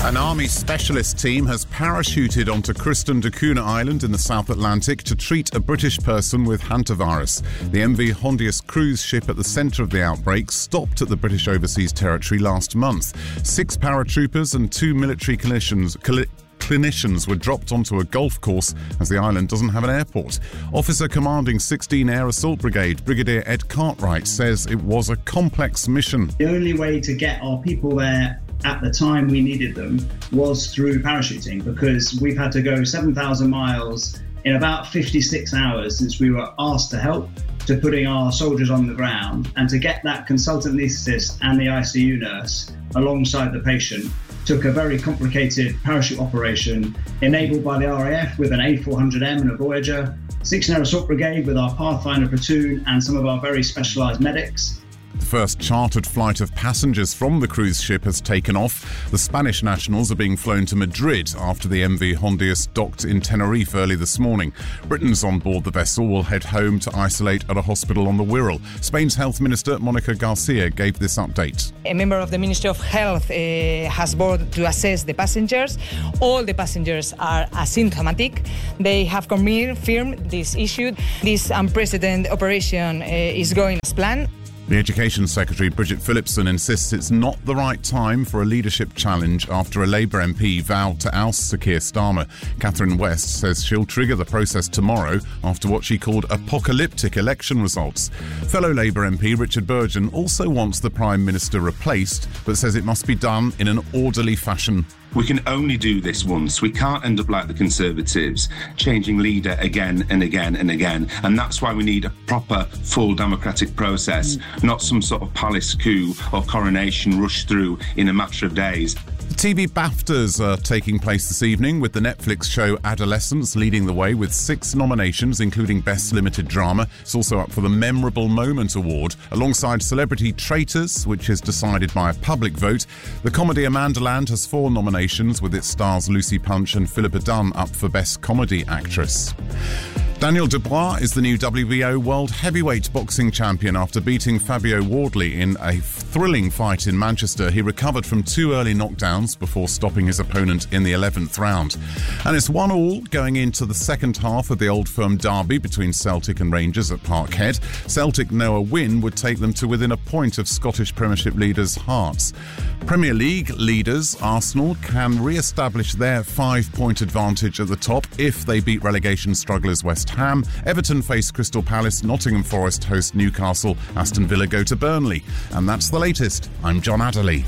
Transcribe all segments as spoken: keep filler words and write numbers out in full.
An Army specialist team has parachuted onto Tristan da Cunha Island in the South Atlantic to treat a British person with hantavirus. The M V Hondius cruise ship at the centre of the outbreak stopped at the British Overseas Territory last month. Six paratroopers and two military clinicians... Cl- Clinicians were dropped onto a golf course as the island doesn't have an airport. Officer commanding sixteen Air Assault Brigade, Brigadier Ed Cartwright, says it was a complex mission. The only way to get our people there at the time we needed them was through parachuting, because we've had to go seven thousand miles in about fifty-six hours since we were asked to help, to putting our soldiers on the ground, and to get that consultant anaesthetist and the I C U nurse alongside the patient took a very complicated parachute operation enabled by the R A F with an A four hundred M and a Voyager, sixth Air Assault Brigade with our Pathfinder platoon and some of our very specialised medics. The first chartered flight of passengers from the cruise ship has taken off. The Spanish nationals are being flown to Madrid after the M V Hondius docked in Tenerife early this morning. Britons on board the vessel will head home to isolate at a hospital on the Wirral. Spain's Health Minister Monica Garcia gave this update. A member of the Ministry of Health uh, has boarded to assess the passengers. All the passengers are asymptomatic. They have confirmed this issue. This unprecedented operation uh, is going as planned. The Education Secretary, Bridget Phillipson, insists it's not the right time for a leadership challenge after a Labour M P vowed to oust Sir Keir Starmer. Catherine West says she'll trigger the process tomorrow after what she called apocalyptic election results. Fellow Labour M P Richard Burgon also wants the Prime Minister replaced, but says it must be done in an orderly fashion. We can only do this once. We can't end up like the Conservatives, changing leader again and again and again. And that's why we need a proper, full democratic process, mm. not some sort of palace coup or coronation rushed through in a matter of days. The T V BAFTAs are taking place this evening, with the Netflix show Adolescence leading the way with six nominations, including Best Limited Drama. It's also up for the Memorable Moment Award, alongside Celebrity Traitors, which is decided by a public vote. The comedy Amandaland has four nominations, with its stars Lucy Punch and Philippa Dunn up for Best Comedy Actress. Daniel Dubois is the new W B O World Heavyweight Boxing Champion after beating Fabio Wardley in a thrilling fight in Manchester. He recovered from two early knockdowns before stopping his opponent in the eleventh round. And it's one all going into the second half of the Old Firm derby between Celtic and Rangers at Parkhead. Celtic know a win would take them to within a point of Scottish Premiership leaders Hearts. Premier League leaders Arsenal can re-establish their five-point advantage at the top if they beat relegation strugglers West Ham. Everton face Crystal Palace, Nottingham Forest host Newcastle, Aston Villa go to Burnley. And that's the latest. I'm John Adderley.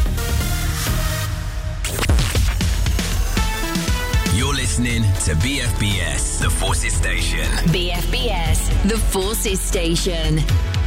You're listening to B F B S, the Forces Station. B F B S, the Forces Station.